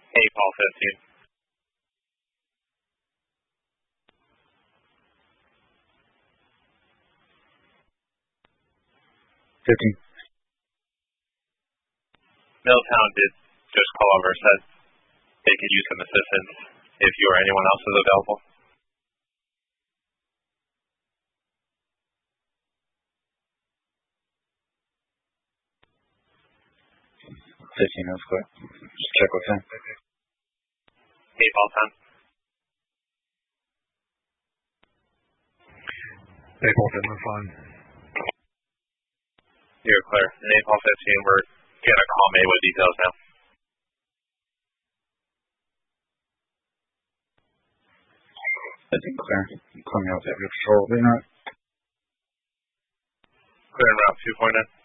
Hey, Paul 15. 15. Milltown did just call over, said they could use some assistance if you or anyone else is available. That's clear. Just check with him. Hey, Paul 10. Hey, Paul 10, we're fine. You're clear. And hey, Paul 15, we're going to call May with details now. I think clear. Coming out that patrol. They're not. Clear en route 2.9.